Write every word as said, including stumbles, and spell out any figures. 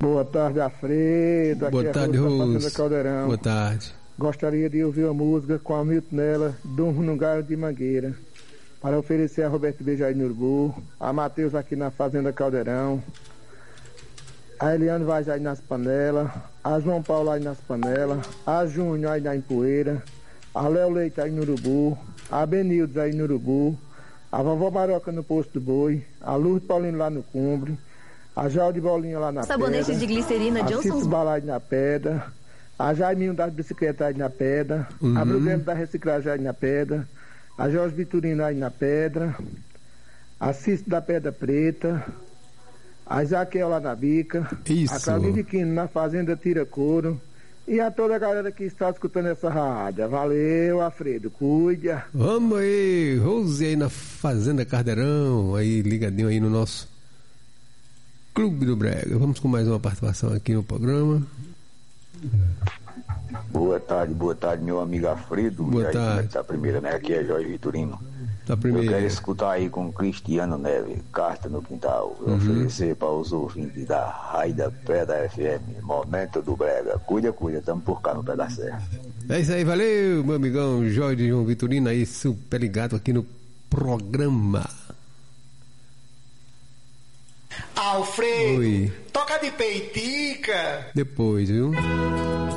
Boa tarde, Alfredo. Aqui Boa é tarde, Rose. Caldeirão. Boa tarde. Gostaria de ouvir a música com a Milton Nela, Durmo no Galho de Mangueira, para oferecer a Roberto Beija aí no Urubu, a Matheus aqui na Fazenda Caldeirão, a Eliane Vaz aí nas panelas, a João Paulo aí nas panelas, a Júnior aí na Empoeira, a Léo Leite aí no Urubu, a Benildes aí no Urubu, a Vovó Maroca no Posto do Boi, a Lourdes Paulino lá no Cumbre, a Jalde Bolinha lá na Sabonetes Pedra, de glicerina a Johnson Cício Balai na Pedra, a Jaiminho das bicicletas aí na Pedra, Uhum. a Brugano da reciclagem aí na Pedra, a Jorge Vitorino aí na Pedra, a Cício da Pedra Preta, a Jaquel lá na Bica, Isso. a Claudinha de Quino na Fazenda Tira Couro e a toda a galera que está escutando essa rádio. Valeu, Alfredo, cuida. Vamos aí, Rose aí na Fazenda Caldeirão, aí ligadinho aí no nosso Clube do Brega. Vamos com mais uma participação aqui no programa. Boa tarde, boa tarde, meu amigo Alfredo. Boa E aí, tarde. como é que tá a primeira, né? Aqui é Jorge Vitorino. Tá Eu primeiro. quero escutar aí com Cristiano Neves, Carta no Quintal. Uhum. Oferecer para os ouvintes da Raida Pé da F M, Momento do Brega. Cuida, cuida, estamos por cá no Pé da Serra. É isso aí, valeu, meu amigão Jorge João Vitorino aí, super ligado aqui no programa. Alfredo, Oi. toca de peitica. Depois, viu?